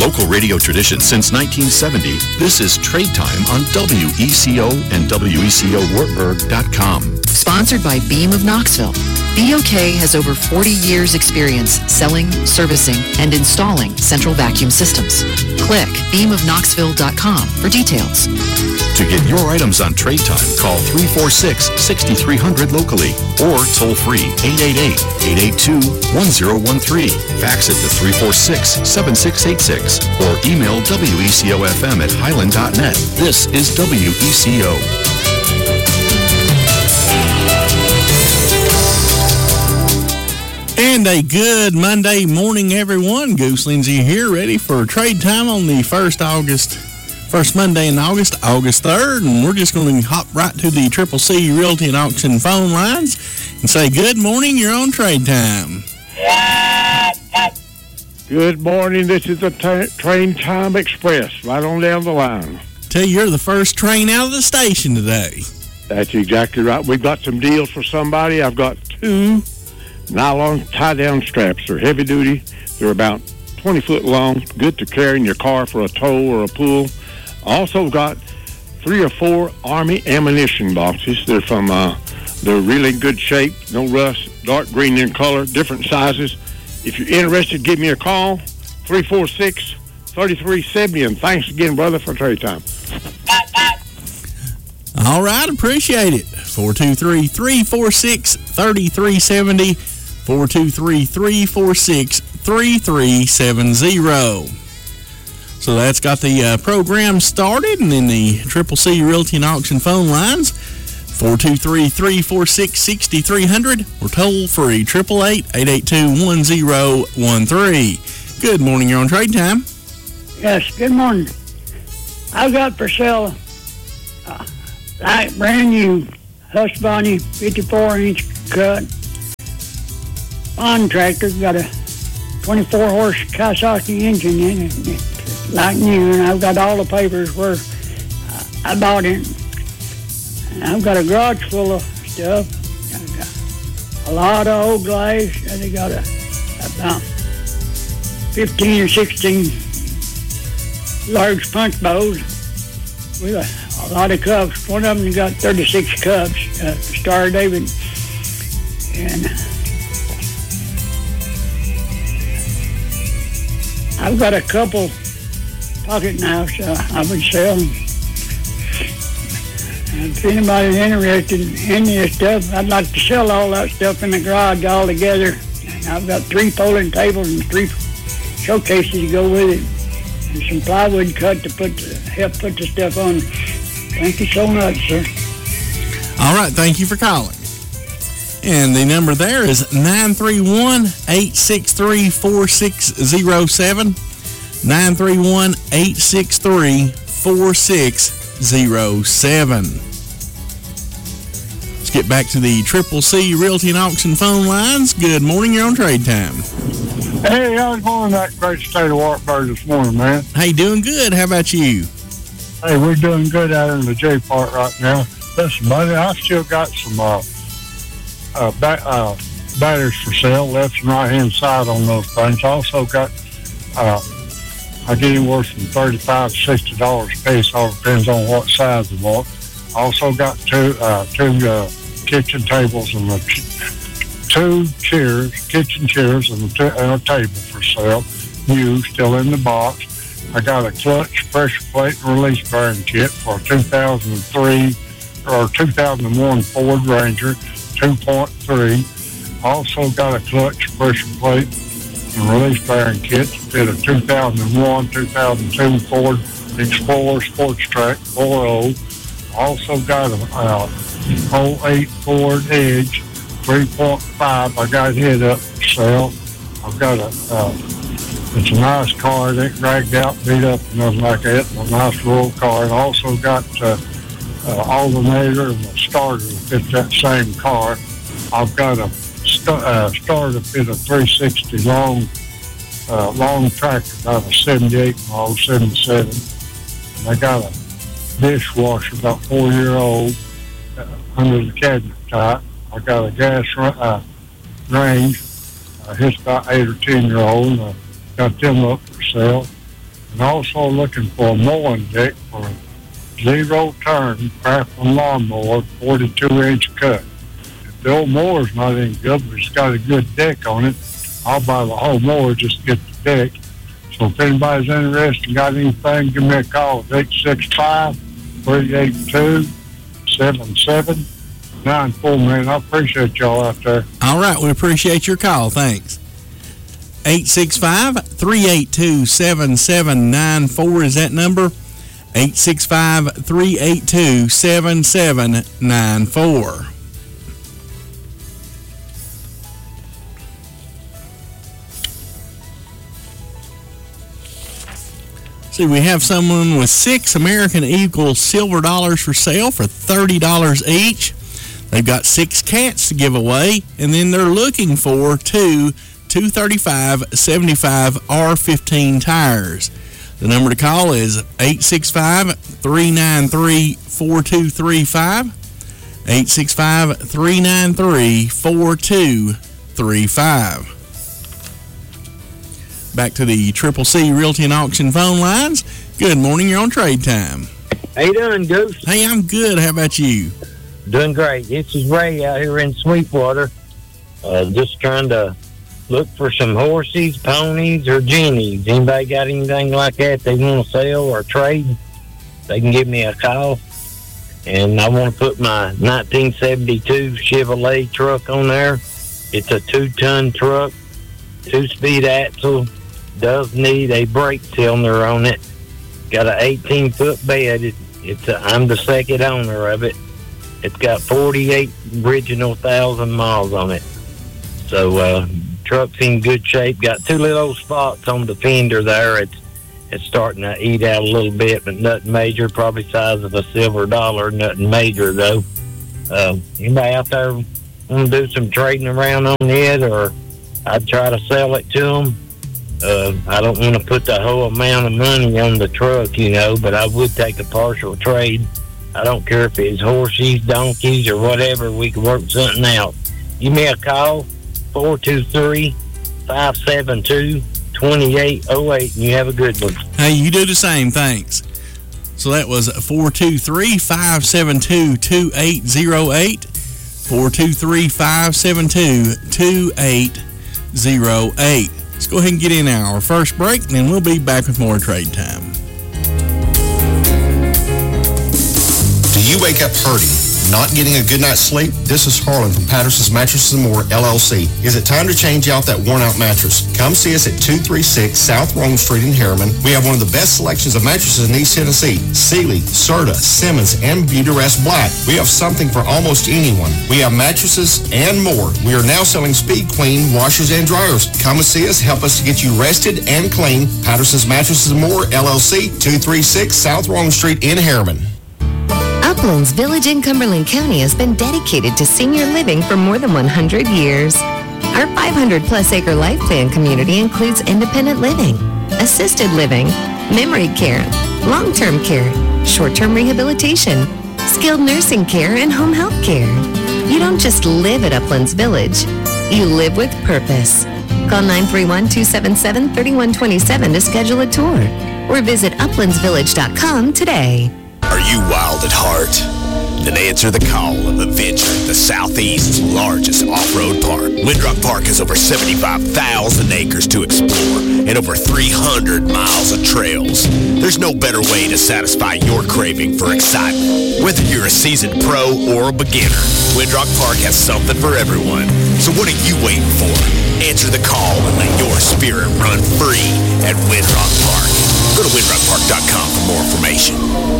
local radio tradition since 1970, this is Trade Time on WECO and WECOWartburg.com. Sponsored by Beam of Knoxville. BOK has over 40 years experience selling, servicing, and installing central vacuum systems. Click beamofknoxville.com for details. To get your items on Trade Time, call 346-6300 locally or toll free 888-882-1013. Fax it to 346-7686 or email WECOFM@highland.net. This is WECO. And a good Monday morning, everyone. Goose Lindsay here, ready for Trade Time on the first Monday in August, August 3rd. And we're just going to hop right to the Triple C Realty and Auction phone lines and say good morning, you're on Trade Time. Good morning, this is the Train Time Express, right on down the line. Tell you, you're the first train out of the station today. That's exactly right. We've got some deals for somebody. I've got 2 nylon tie-down straps. They're heavy duty. They're about 20 foot long, good to carry in your car for a tow or a pull. Also got 3 or 4 Army ammunition boxes. They're from, they're really good shape, no rust, dark green in color, different sizes. If you're interested, give me a call, 346-3370, and thanks again, brother, for Trade Time. All right, appreciate it. 423-346-3370, 423-346-3370. So that's got the program started, and then the Triple C Realty and Auction phone lines, 423-346-6300, or toll free, 888-882-1013. Good morning, you're on Trade Time. Yes, good morning. I've got for sale like brand new Husqvarna 54-inch cut lawn tractor. Got a 24-horse Kawasaki engine in it, like new, and I've got all the papers where I bought it. And I've got a garage full of stuff. I've got a lot of old glass, and they got about 15 or 16 large punch bowls with a lot of cups. One of them got 36 cups, Star of David. And I've got a couple pocket knives I would sell. If anybody's interested in this stuff, I'd like to sell all that stuff in the garage all together. And I've got 3 folding tables and 3 showcases to go with it, and some plywood cut to help put the stuff on. Thank you so much, sir. All right, thank you for calling. And the number there is 931-863-4607, 931-863-4607. Let's get back to the Triple C Realty and Auction phone lines. Good morning, you're on Trade Time. Hey, how's it going in that great state of Wartburg this morning, man? Hey, doing good. How about you? Hey, we're doing good out in the J part right now. Listen, buddy, I still got some batteries for sale, left and right-hand side on those things. I also got, I get anywhere from $35 to $60 a piece. All depends on what size you want. Also got two kitchen tables and 2 chairs, kitchen chairs, and a table for sale. New, still in the box. I got a clutch, pressure plate, and release bearing kit for a 2003 or 2001 Ford Ranger 2.3. Also got a clutch, pressure plate, and release bearing kit to fit a 2001, 2002 Ford Explorer Sports Track 4.0. Also got a 08 Ford Edge 3.5. I got it up for sale. I've got it's a nice car. It ain't dragged out, beat up, and nothing like that. A nice roll car. And also got alternator and a starter to fit that same car. I've got a starter to fit a 360 long tractor, about a 78 model, 77. And I got a dishwasher, about 4-year-old, under the cabinet type. I got a gas range. It's about 8 or 10-year-old. Got them up for sale. and also looking for a mowing deck for a zero-turn Craftsman lawnmower, 42-inch cut. If the old mower's not any good, but it's got a good deck on it, I'll buy the whole mower just to get the deck. So if anybody's interested and got anything, give me a call at 865-382-7794, man. I appreciate y'all out there. All right, we appreciate your call. Thanks. 865-382-7794 is that number. 865-382-7794. See, we have someone with 6 American Eagle silver dollars for sale for $30 each. They've got 6 cats to give away, and then they're looking for 2 235/75 R15 tires. The number to call is 865-393-4235, 865-393-4235. Back to the Triple C Realty and Auction phone lines. Good morning, you're on Trade Time. How you doing, Goose? Hey, I'm good. How about you? Doing great. This is Ray out here in Sweetwater. Just trying to look for some horses, ponies, or jennies. Anybody got anything like that they want to sell or trade? They can give me a call. And I want to put my 1972 Chevrolet truck on there. It's a 2-ton truck, 2-speed axle. Does need a brake cylinder on it. Got an 18-foot bed. I'm the second owner of it. It's got 48 original 1,000 miles on it. So, truck's in good shape. Got 2 little spots on the fender there. It's starting to eat out a little bit, but nothing major. Probably size of a silver dollar. Nothing major, though. Anybody out there want to do some trading around on it, or I'd try to sell it to them? I don't want to put the whole amount of money on the truck, but I would take a partial trade. I don't care if it's horses, donkeys, or whatever. We can work something out. Give me a call, 423-572-2808, and you have a good one. Hey, you do the same. Thanks. So that was 423-572-2808, 423-572-2808. Let's go ahead and get in our first break, and then we'll be back with more Trade Time. Do you wake up hurting, not getting a good night's sleep? This is Harlan from Patterson's Mattresses & More, LLC. Is it time to change out that worn-out mattress? Come see us at 236 South Rome Street in Harriman. We have one of the best selections of mattresses in East Tennessee. Sealy, Serta, Simmons, and Beautyrest Black. We have something for almost anyone. We have mattresses and more. We are now selling Speed Queen washers and dryers. Come and see us. Help us to get you rested and clean. Patterson's Mattresses & More, LLC, 236 South Rome Street in Harriman. Uplands Village in Cumberland County has been dedicated to senior living for more than 100 years. Our 500-plus acre life plan community includes independent living, assisted living, memory care, long-term care, short-term rehabilitation, skilled nursing care, and home health care. You don't just live at Uplands Village. You live with purpose. Call 931-277-3127 to schedule a tour or visit uplandsvillage.com today. Are you wild at heart? Then answer the call of Adventure, the Southeast's largest off-road park. Windrock Park has over 75,000 acres to explore and over 300 miles of trails. There's no better way to satisfy your craving for excitement. Whether you're a seasoned pro or a beginner, Windrock Park has something for everyone. So what are you waiting for? Answer the call and let your spirit run free at Windrock Park. Go to windrockpark.com for more information.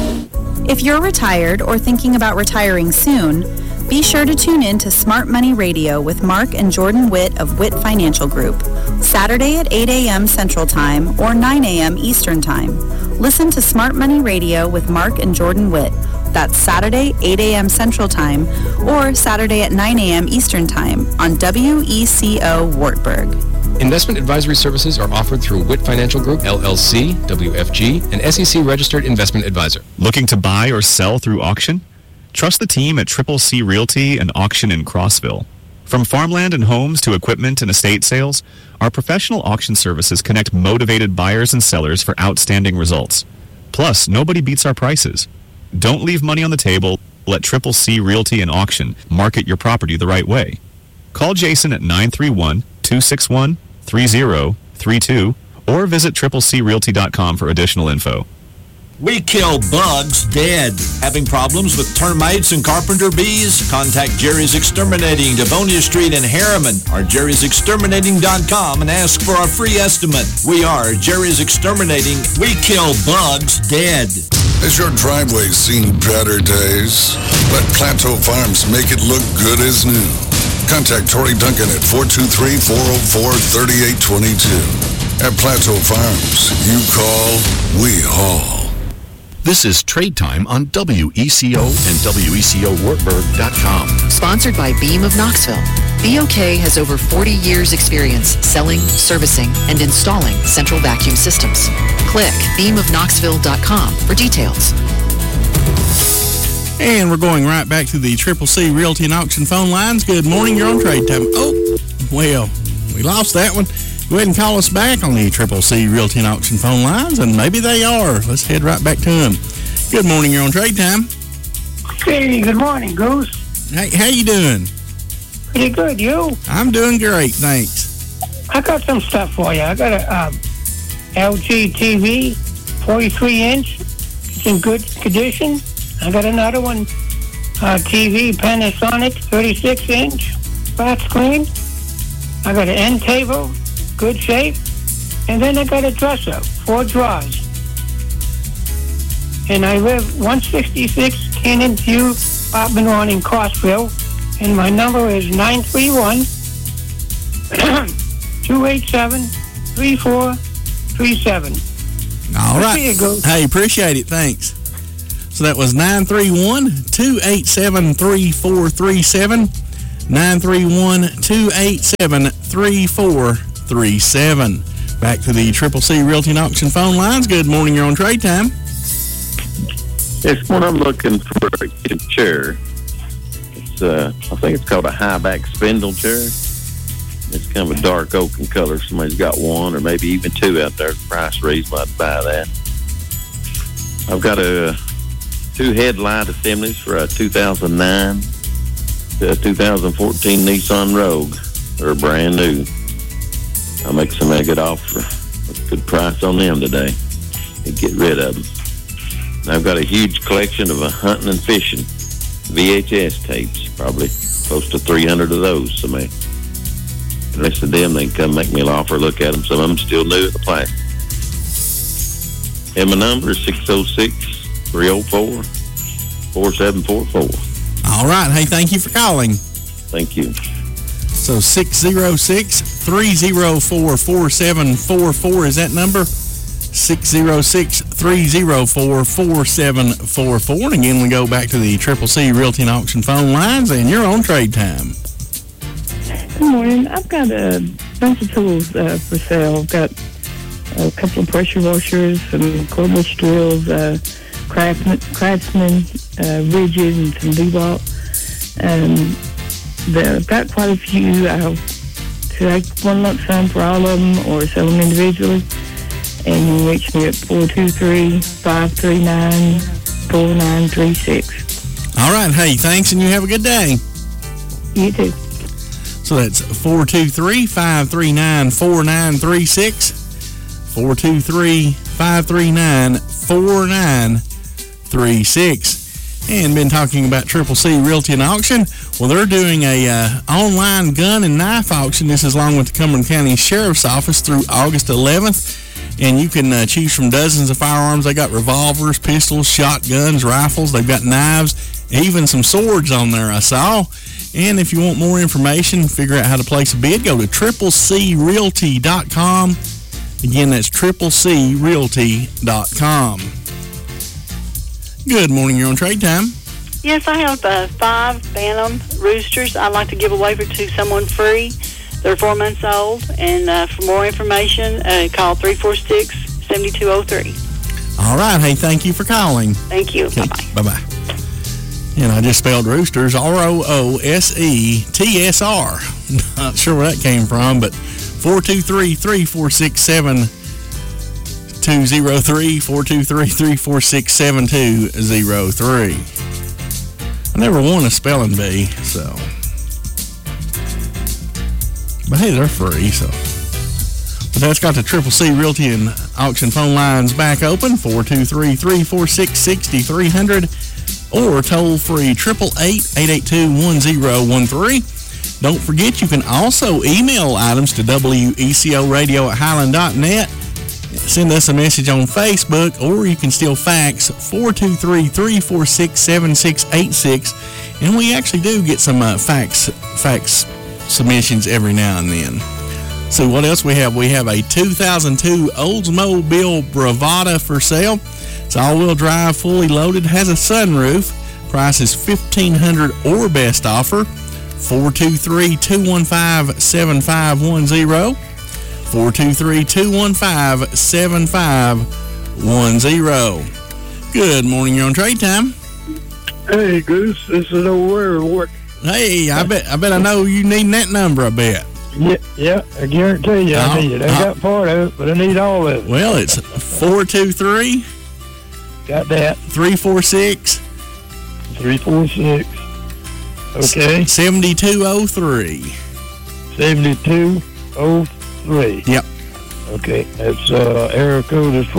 If you're retired or thinking about retiring soon, be sure to tune in to Smart Money Radio with Mark and Jordan Witt of Witt Financial Group, Saturday at 8 a.m. Central Time or 9 a.m. Eastern Time. Listen to Smart Money Radio with Mark and Jordan Witt. That's Saturday, 8 a.m. Central Time or Saturday at 9 a.m. Eastern Time on WECO Wartburg. Investment advisory services are offered through Witt Financial Group, LLC, WFG, an SEC-registered investment advisor. Looking to buy or sell through auction? Trust the team at Triple C Realty and Auction in Crossville. From farmland and homes to equipment and estate sales, our professional auction services connect motivated buyers and sellers for outstanding results. Plus, nobody beats our prices. Don't leave money on the table. Let Triple C Realty and Auction market your property the right way. Call Jason at 931-261-3032 or visit triplecrealty.com for additional info. We kill bugs dead. Having problems with termites and carpenter bees? Contact Jerry's Exterminating, Devonia Street in Harriman, or jerrysexterminating.com and ask for a free estimate. We are Jerry's Exterminating. We kill bugs dead. Has your driveway seen better days? Let Plateau Farms make it look good as new. Contact Tori Duncan at 423-404-3822. At Plateau Farms, you call, we haul. This is Trade Time on WECO and WECOWartburg.com. Sponsored by Beam of Knoxville. BOK has over 40 years experience selling, servicing, and installing central vacuum systems. Click beamofknoxville.com for details. And we're going right back to the Triple C Realty and Auction phone lines. Good morning, you're on Trade Time. Oh, well, we lost that one. Go ahead and call us back on the Triple C Realty and Auction phone lines, and maybe they are. Let's head right back to them. Good morning, you're on Trade Time. Hey, good morning, Goose. Hey, how you doing? Pretty good, you? I'm doing great, thanks. I got some stuff for you. I got a LG TV, 43-inch. It's in good condition. I got another one, TV, Panasonic, 36-inch, flat screen. I got an end table, good shape. And then I got a dresser, 4 drawers. And I live 166 Cannon View apartment 1 in Crossville. And my number is 931-287-3437. All right. Hey, appreciate it. Thanks. So that was 931-287-3437. 931-287-3437. Back to the Triple C Realty and Auction phone lines. Good morning, you're on Trade Time. Yes, when I'm looking for a chair, it's I think it's called a high-back spindle chair. It's kind of a dark oak in color. Somebody's got one or maybe even 2 out there. Price reasonable, I'd buy that. I've got 2 headlight assemblies for a 2009 to a 2014 Nissan Rogue. They're brand new. I'll make somebody a good offer. A good price on them today and get rid of them. And I've got a huge collection of hunting and fishing VHS tapes, probably close to 300 of those. Somebody, the rest of them, they can come make me an offer, look at them. Some of them still new at the plastic. And my number is 606-304-4744. All right. Hey, thank you for calling. Thank you. So 606-304-4744 is that number. 606-304-4744. And again, we go back to the Triple C Realty and Auction phone lines, and you're on Trade Time. Good morning. I've got a bunch of tools for sale. I've got a couple of pressure washers, some cordless drills, Craftsman, Rigid, and some Bebop. I've got quite a few. I'll take one lump sum for all of them or sell them individually. And you can reach me at 423-539-4936. All right. Hey, thanks, and you have a good day. You too. So that's 423-539-4936. 423-539-4936. And been talking about Triple C Realty and Auction. Well, they're doing a online gun and knife auction. This is along with the Cumberland County Sheriff's Office through August 11th. And you can choose from dozens of firearms. They got revolvers, pistols, shotguns, rifles. They've got knives, even some swords on there, I saw. And if you want more information, figure out how to place a bid, go to triplecrealty.com. Again, that's triplecrealty.com. Good morning, you're on Trade Time. Yes, I have 5 Bantam roosters I'd like to give away to someone free. They're 4 months old, and for more information, call 346-7203. All right. Hey, thank you for calling. Thank you. Okay. Bye-bye. Bye-bye. And I just spelled roosters, R-O-O-S-E-T-S-R. Not sure where that came from, but 423-346-7203, 423-346-7203. I never won a spelling bee, so. But hey, they're free, so. But that's got the Triple C Realty and Auction phone lines back open, 423-346-6300. Or toll-free 888-882-1013. Don't forget, you can also email items to WECOradio@highland.net. Send us a message on Facebook, or you can still fax 423-346-7686. And we actually do get some fax submissions every now and then. So what else we have? We have a 2002 Oldsmobile Bravada for sale. It's all-wheel drive, fully loaded, has a sunroof. Price is $1,500 or best offer. 423-215-7510. 423-215-7510. Good morning, you're on Trade Time. Hey, Goose, this is old Warwick. Hey, I bet I know you need that number, I bet. Yeah, I guarantee you I need it. I got part of it, but I need all of it. Well, it's 423. Got that. 346. 346. Okay. 7203. 7203. Yep. Okay, that's area code is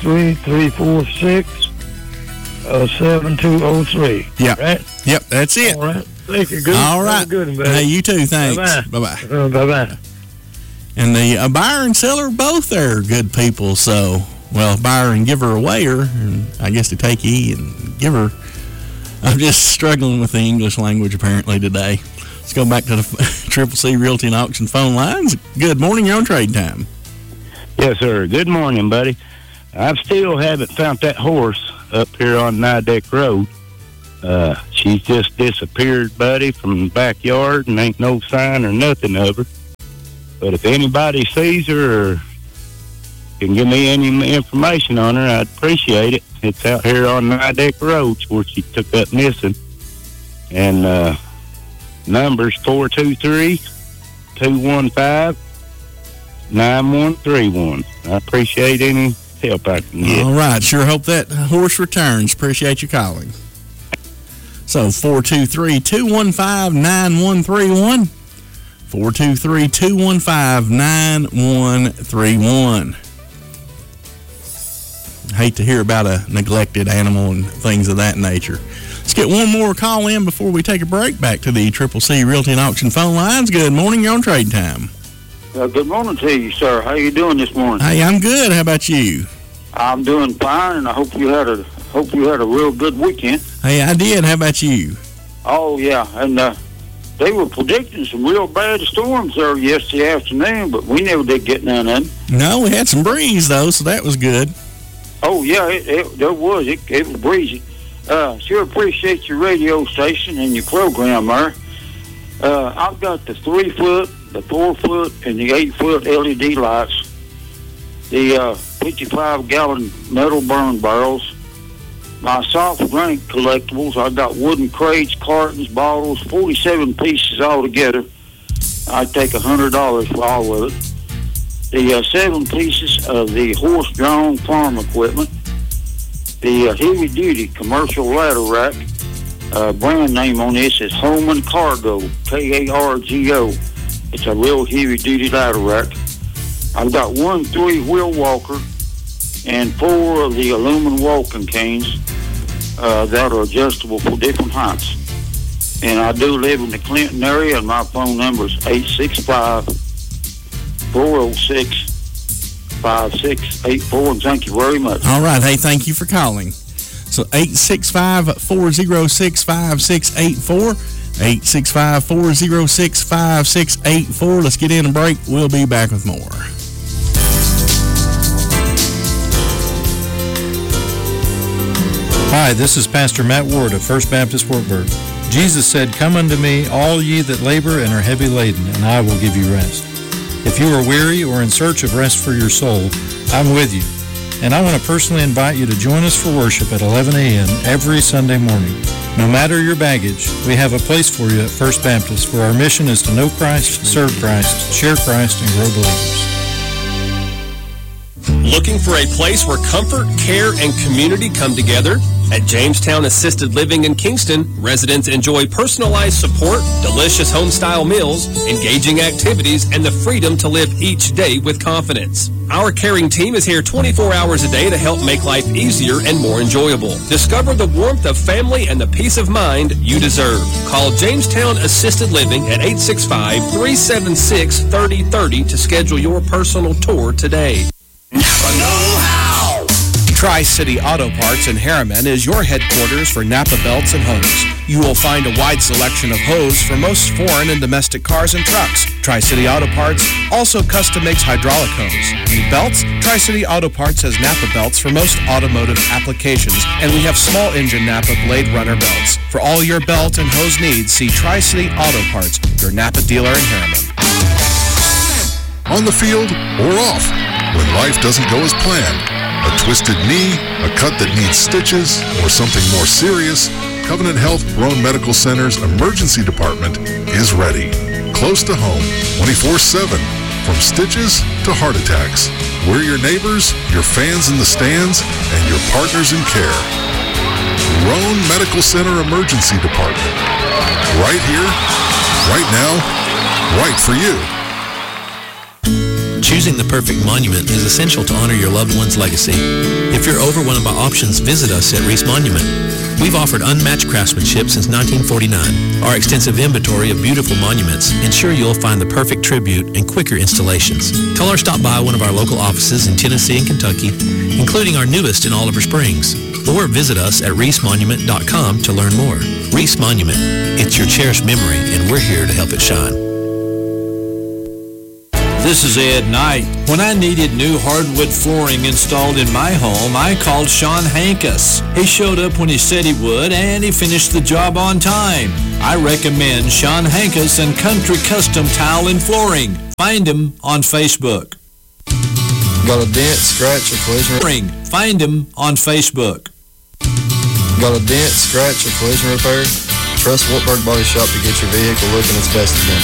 423-346-7203. Yep. Right? Yep, that's it. All right. Thank you, good. All right. Have a good one, buddy. Hey, you too. Thanks. Bye-bye. Bye-bye. Bye-bye. And the buyer and seller, both are good people. So, well, buyer and giver awayer, and I guess to take E and giver. I'm just struggling with the English language apparently today. Let's go back to the Triple C Realty and Auction phone lines. Good morning, you're on Trade Time. Yes, sir. Good morning, buddy. I still haven't found that horse up here on Nideck Road. She's just disappeared, buddy, from the backyard, and ain't no sign or nothing of her. But if anybody sees her or can give me any information on her, I'd appreciate it. It's out here on Nideck Road where she took up missing. And number's 423-215-9131. I appreciate any help I can get. All right. Sure hope that horse returns. Appreciate you calling. So 423-215-9131. 423-215-9131. Hate to hear about a neglected animal and things of that nature. Let's get one more call in before we take a break. Back to the Triple C Realty and Auction phone lines. Good morning, you're on Trade Time. Good morning to you, sir. How you doing this morning? Hey, I'm good. How about you? I'm doing fine, and I hope you had a real good weekend. Hey, I did. How about you? Oh yeah, and they were predicting some real bad storms there yesterday afternoon, but we never did get none of them. No, we had some breeze though, so that was good. Oh yeah, it was breezy. Sure appreciate your radio station and your program there. I've got the 3-foot, the 4-foot, and the 8-foot LED lights. The 55-gallon metal burn barrels. My soft drink collectibles, I got wooden crates, cartons, bottles, 47 pieces altogether. I'd take $100 for all of it. The 7 pieces of the horse-drawn farm equipment. The heavy-duty commercial ladder rack. Brand name on this is Holman Cargo, K-A-R-G-O. It's a real heavy-duty ladder rack. I've got 1 3-wheel walker and 4 of the aluminum walking canes that are adjustable for different heights. And I do live in the Clinton area, and my phone number is 865-406-5684, and thank you very much. All right. Hey, thank you for calling. So 865-406-5684, 865-406-5684. Let's get in a break. We'll be back with more. Hi, this is Pastor Matt Ward of First Baptist Wartburg. Jesus said, "Come unto me, all ye that labor and are heavy laden, and I will give you rest." If you are weary or in search of rest for your soul, I'm with you. And I want to personally invite you to join us for worship at 11 a.m. every Sunday morning. No matter your baggage, we have a place for you at First Baptist, where our mission is to know Christ, serve Christ, share Christ, and grow believers. Looking for a place where comfort, care, and community come together? At Jamestown Assisted Living in Kingston, residents enjoy personalized support, delicious home-style meals, engaging activities, and the freedom to live each day with confidence. Our caring team is here 24 hours a day to help make life easier and more enjoyable. Discover the warmth of family and the peace of mind you deserve. Call Jamestown Assisted Living at 865-376-3030 to schedule your personal tour today. Napa know-how. Tri-City Auto Parts in Harriman is your headquarters for Napa belts and hose. You will find a wide selection of hose for most foreign and domestic cars and trucks. Tri-City Auto Parts also custom makes hydraulic hose. Need belts? Tri-City Auto Parts has Napa belts for most automotive applications, and we have small engine Napa Blade Runner belts. For all your belt and hose needs, see Tri-City Auto Parts, your Napa dealer in Harriman. On the field or off, when life doesn't go as planned, a twisted knee, a cut that needs stitches, or something more serious, Covenant Health Roan Medical Center's emergency department is ready. Close to home, 24/7, from stitches to heart attacks. We're your neighbors, your fans in the stands, and your partners in care. Roan Medical Center Emergency Department. Right here, right now, right for you. Choosing the perfect monument is essential to honor your loved one's legacy. If you're over one of our options, visit us at Reese Monument. We've offered unmatched craftsmanship since 1949. Our extensive inventory of beautiful monuments ensure you'll find the perfect tribute and quicker installations. Call or stop by one of our local offices in Tennessee and Kentucky, including our newest in Oliver Springs. Or visit us at reesemonument.com to learn more. Reese Monument. It's your cherished memory, and we're here to help it shine. This is Ed Knight. When I needed new hardwood flooring installed in my home, I called Sean Hankus. He showed up when he said he would, and he finished the job on time. I recommend Sean Hankus and Country Custom Tile and Flooring. Find him on Facebook. Got a dent, scratch, or collision? Find him on Facebook. Got a dent, scratch, or collision repair? Trust Wartburg Body Shop to get your vehicle looking its best again.